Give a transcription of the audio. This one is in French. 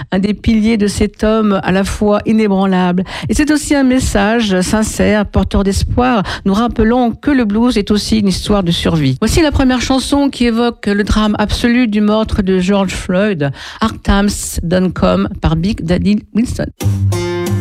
un des piliers de cet homme à la fois inébranlable. Et c'est aussi un message sincère, porteur d'espoir, nous rappelant que le blues est aussi une histoire de survie. Voici la première chanson qui évoque le drame absolu du meurtre de George Floyd, Hard Times Don't Come par Big Daddy Wilson.